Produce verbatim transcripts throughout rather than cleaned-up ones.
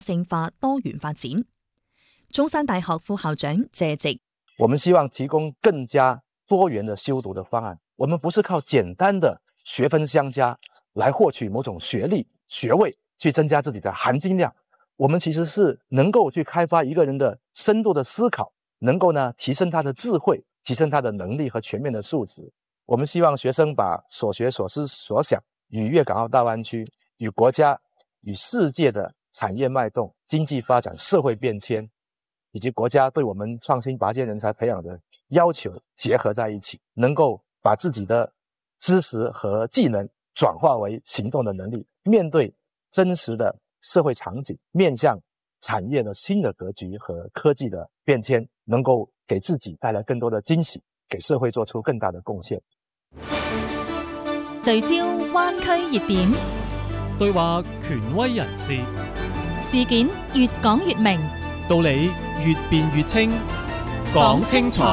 性化多元發展。中山大學副校長謝植， 我們希望提供更加多元的修讀的方案，我們不是靠簡單的學分相加來獲取某種學歷學位去增加自己的含金量，我們其實是能夠去開發一個人的深度的思考，能夠呢提升他的智慧，提升他的能力和全面的素質。我們希望學生把所學所思所想與粵港澳大灣區、與國家、與世界的產業脈動、經濟發展、社會變遷，以及國家對我們創新拔尖人才培養的要求結合在一起，能夠把自己的知識和技能轉化為行動的能力，面對真實的社會場景，面向產業的新的格局和科技的變遷，能夠給自己帶來更多的驚喜，給社會做出更大的貢獻。 聚焦灣區熱點， 對話權威人士， 事件越講越明， 道理越辯越清，講清楚。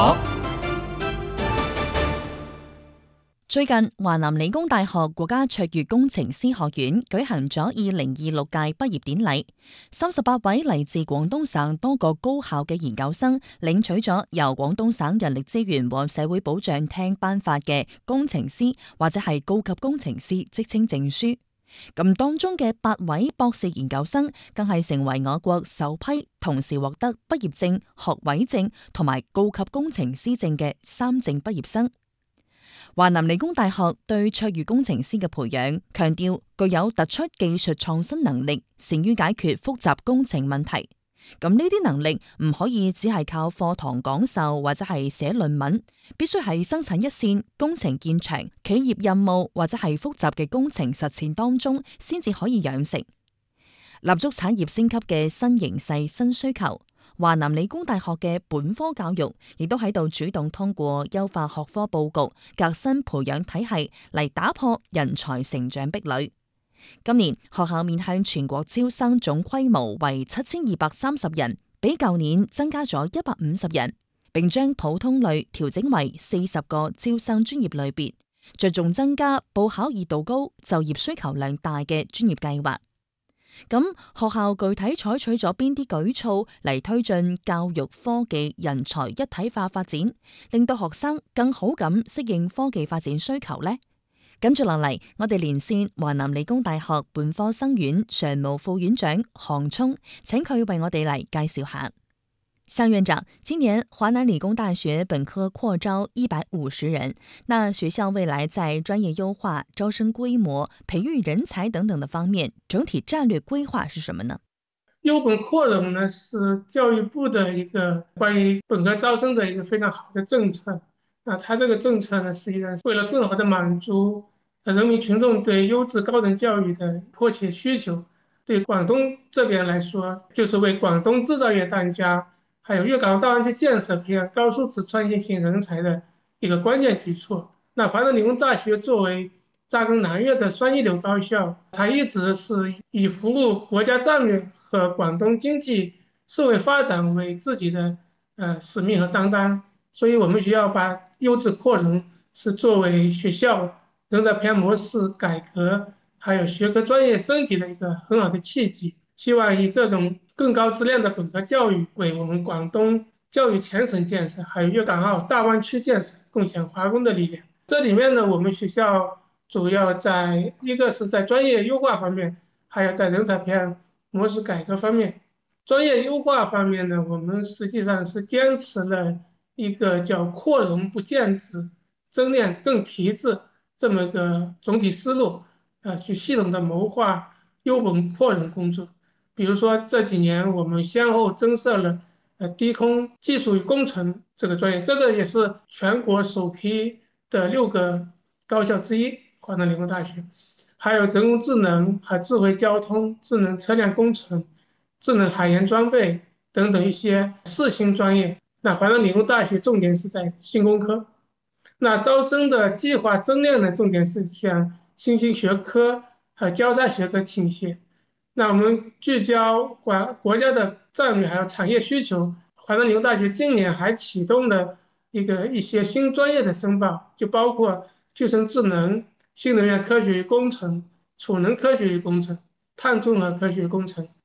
最近，華南理工大學國家卓越工程師學院舉行咗二零二六屆畢業典禮，三十八位嚟自廣東省多個高校嘅研究生領取咗由廣東省人力資源和社會保障廳頒發嘅工程師或者係高級工程師職稱證書。咁當中嘅八位博士研究生更係成為我國首批同時獲得畢業證、學位證同埋高級工程師證嘅三證畢業生。華南理工大學對卓越工程師嘅培養，強調具有突出技術創新能力，善於解決複雜工程問題。咁呢啲能力唔可以只係靠課堂講授或者係寫論文，必須係生產一線、工程現場、企業任務或者係複雜嘅工程實踐當中，先至可以養成。立足產業升級嘅新形勢、新需求，華南理工大學嘅本科教育亦都喺度主動通過優化學科佈局、革新培養體系嚟打破人才成長壁壘。今年學校面向全國招生總規模為七千二百三十人，比舊年增加咗一百五十人，並將普通類調整為四十個招生專業類別，着重增加報考熱度高、就業需求量大嘅專業計劃。咁學校具體採取咗邊啲舉措嚟推進教育科技人才一體化發展，令到學生更好咁適應科技發展需求呢？跟住落嚟，我哋連線華南理工大學本科生院常務副院長項聰，請佢為我哋嚟介紹下。項院長，今年華南理工大學本科擴招一百五十人，那學校未來在專業優化、招生規模、培育人才等等的方面，整體戰略規劃是什麼呢？ 優本擴容呢，是教育部的一個關於本科招生的一個非常好的政策。那它這個政策呢，實際上是為了更好的滿足人民群眾對優質高等教育的迫切需求。對廣東這邊來說，就是為廣東製造業當家，還有粵港澳大灣區建設培養高素質創新型人才的一個關鍵舉措。那華南理工大學作為扎根南粵的雙一流高校，它一直是以服務國家戰略和廣東經濟社會發展為自己的呃使命和擔當。所以我們學校把優質擴容是作為學校人才培養模式改革，還有學科專業升級的一個很好的契機。希望以這種更高質量的本科教育，為我們廣東教育全省建設，還有粵港澳大灣區建設貢獻華工的力量。這裡面呢，我們學校主要在一個是在專業優化方面，還有在人才培養模式改革方面。專業優化方面呢，我們實際上是堅持了一個叫擴容不減脂、精煉更提質這麼個總體思路，呃，去系統的謀劃優本擴容工作。比如說這幾年我們先後增設了呃低空技術與工程這個專業，這個也是全國首批的六個高校之一，華南理工大學。還有人工智能和智慧交通、智能車輛工程、智能海鹽裝備等等一些四新專業。那華南理工大學重點是在新工科。那招生的計劃增量呢，重點是向新興學科和交叉學科傾斜。那我們聚焦國國家的戰略還有產業需求，華南理工大學今年還啟動了一個一些新專業的申報，就包括具身智能、新能源科學與工程、儲能科學與工程、碳綜合科學與工程、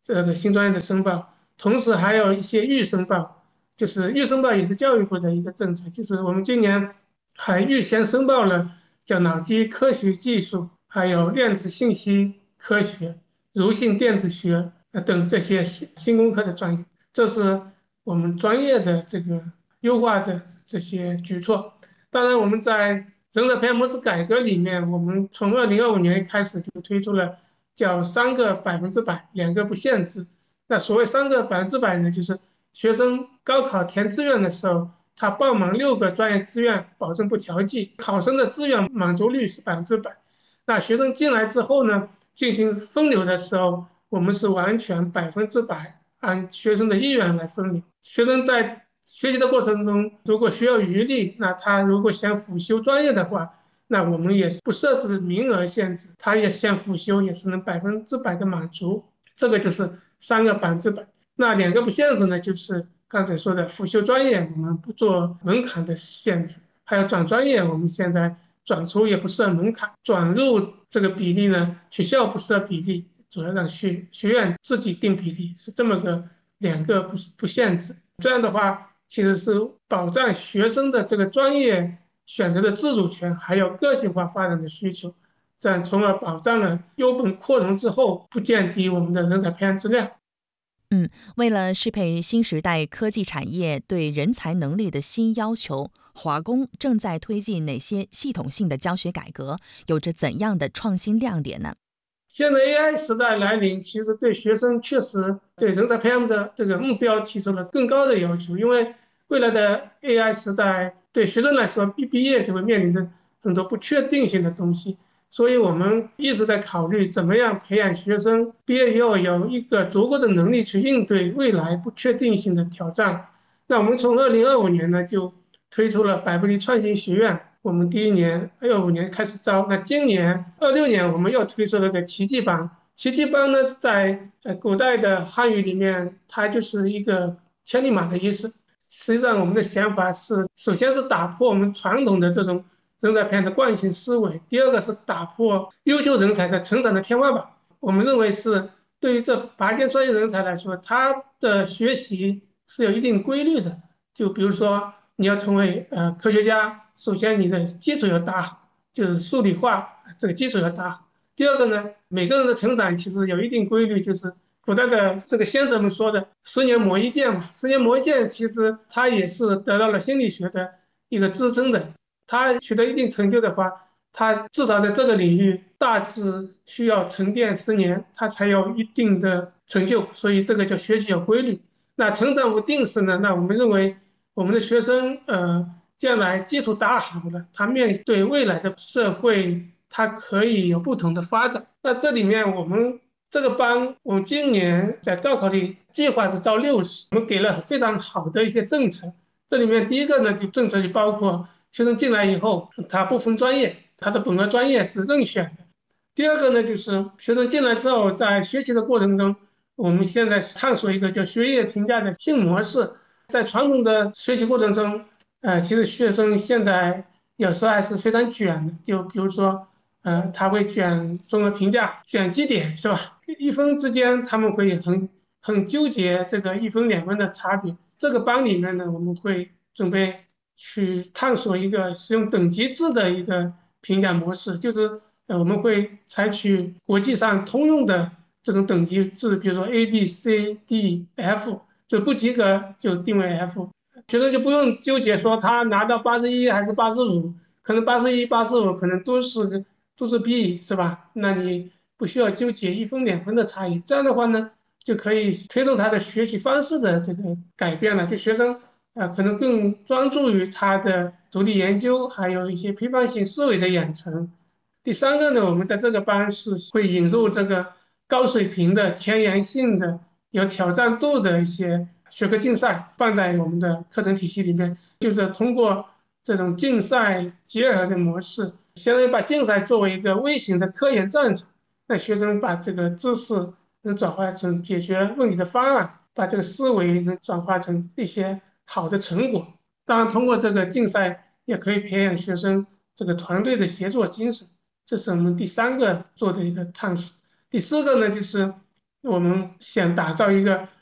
这个新专业的申报，同时还有一些预申报，就是预申报也是教育部的一个政策，就是我们今年还预先申报了叫脑机科学技术，还有量子信息科学、柔性电子学呃等这些新新工科的专业，这是我们专业的这个优化的这些举措。当然，我们在人才培养模式改革里面，我们从二零二五年开始就推出了叫三个百分之百，两个不限制。那所谓三个百分之百呢，就是学生高考填志愿的时候，他报满六个专业志愿，保证不调剂，考生的志愿满足率是百分之百。那学生进来之后呢，进行分流的时候，我们是完全百分之百按学生的意愿来分流。学生在学习的过程中，如果需要余力，那他如果想辅修专业的话，那我们也是不设置名额限制，他也想辅修也是能百分之百的满足。这个就是三个百分之百。那两个不限制呢，就是刚才说的辅修专业，我们不做门槛的限制，还有转专业，我们现在转出也不设门槛，转入这个比例呢，学校不设比例，主要让学学院自己定比例，是这么个两个不不限制。这样的话，其实是保障学生的这个专业选择的自主权，还有个性化发展的需求，这样从而保障了优本扩容之后不降低我们的人才培养质量。 嗯，为了适配新时代科技产业对人才能力的新要求，华工正在推进哪些系统性的教学改革，有着怎样的创新亮点呢？ 现在 A I 时代来临，其实对学生确实对人才培养的这个目标提出了更高的要求，因为未来的 A I 时代对学生来说，一毕业就会面临着很多不确定性的东西，所以我们一直在考虑怎么样培养学生毕业以后有一个足够的能力去应对未来不确定性的挑战。那我们从二零二五年呢就推出了百布力创新学院，我们第一年二五年开始招，那今年二六年我们又推出了个奇迹班。奇迹班呢，在呃古代的汉语里面，它就是一个千里马的意思。实际上，我们的想法是，首先是打破我们传统的这种人才培养的惯性思维，第二个是打破优秀人才的成长的天花板。我们认为是对于这拔尖专业人才来说，他的学习是有一定规律的。就比如说，你要成为呃科学家，首先你的基础要打好，就是数理化这个基础要打好。第二个呢，每个人的成长其实有一定规律，就是古代的这个先哲们说的“十年磨一剑”嘛，十年磨一剑，其实他也是得到了心理学的一个支撑的。他取得一定成就的话，他至少在这个领域大致需要沉淀十年，他才有一定的成就。所以这个叫学习有规律。那成长无定式呢？那我们认为我们的学生呃将来基础打好了，他面对未来的社会，他可以有不同的发展。那这里面我们这个班，我们今年在高考里计划是招六十，我们给了非常好的一些政策。这里面第一个呢，就政策就包括学生进来以后，他不分专业，他的本科专业是任选的。第二个呢，就是学生进来之后，在学习的过程中，我们现在探索一个叫学业评价的新模式。在传统的学习过程中，呃，其实学生现在有时候还是非常卷的，就比如说，呃，他会卷综合评价，卷绩点是吧？一分之间他们会很很纠结这个一分两分的差别。这个班里面呢，我们会准备去探索一个使用等级制的一个评价模式，就是呃我们会采取国际上通用的这种等级制，比如说 A B C D F，就不及格就定为 F， 学生就不用纠结说他拿到八十一还是八十五，可能八十一、八十五可能都是都是 B 是吧？那你不需要纠结一分两分的差异，这样的话呢，就可以推动他的学习方式的这个改变了，就学生呃可能更专注于他的独立研究，还有一些批判性思维的养成。第三个呢，我们在这个班是会引入这个高水平的、前沿性的、有挑战度的一些学科竞赛，放在我们的课程体系里面，就是通过这种竞赛结合的模式，相当于把竞赛作为一个微型的科研战场，让学生把这个知识能转化成解决问题的方案，把这个思维能转化成一些好的成果。当然，通过这个竞赛也可以培养学生这个团队的协作精神，这是我们第三个做的一个探索。第四个呢，就是我们想打造一个